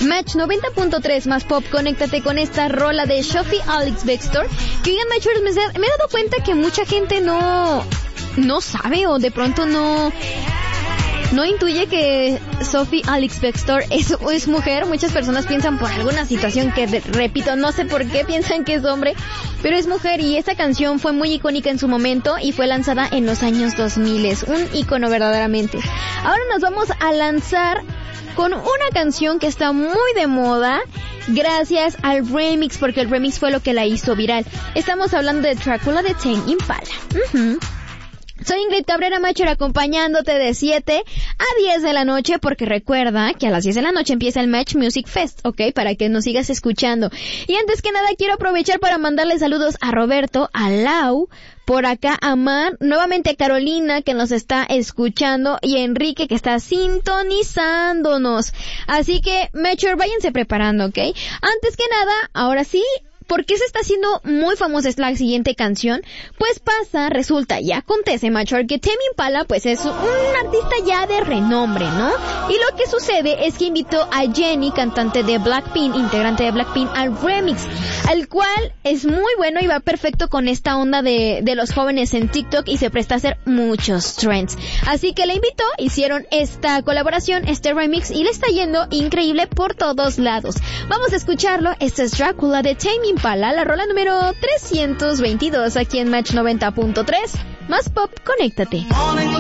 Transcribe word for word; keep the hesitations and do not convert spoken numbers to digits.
Match noventa punto tres más pop, conéctate con esta rola de Sophie Alex Bextor. Que oigan, Matchers, me, me he dado cuenta que mucha gente no, no sabe o de pronto no... No intuye que Sophie Alex Bextor es, es mujer. Muchas personas piensan por alguna situación que, de, repito, no sé por qué piensan que es hombre, pero es mujer, y esta canción fue muy icónica en su momento y fue lanzada en los años dos mil. Es un icono verdaderamente. Ahora nos vamos a lanzar con una canción que está muy de moda gracias al remix, porque el remix fue lo que la hizo viral. Estamos hablando de Drácula de Tame Impala. Uh-huh. Soy Ingrid Cabrera, Matcher, acompañándote de siete a diez de la noche, porque recuerda que a las diez de la noche empieza el Match Music Fest, ¿ok? Para que nos sigas escuchando. Y antes que nada quiero aprovechar para mandarle saludos a Roberto, a Lau, por acá a Mar, nuevamente a Carolina que nos está escuchando y a Enrique que está sintonizándonos. Así que, Matcher, váyanse preparando, ¿ok? Antes que nada, ahora sí... ¿Por qué se está haciendo muy famosa es la siguiente canción? Pues pasa, resulta y acontece, Matcher, que Tame Impala pues es un artista ya de renombre, ¿no? Y lo que sucede es que invitó a Jennie, cantante de Blackpink, integrante de Blackpink, al remix, al cual es muy bueno y va perfecto con esta onda de, de los jóvenes en TikTok y se presta a hacer muchos trends. Así que la invitó, hicieron esta colaboración, este remix, y le está yendo increíble por todos lados. Vamos a escucharlo. Este es Drácula de Tame Impala. Impala, la rola número trescientos veintidós aquí en Match noventa punto tres. Más pop, conéctate. Morning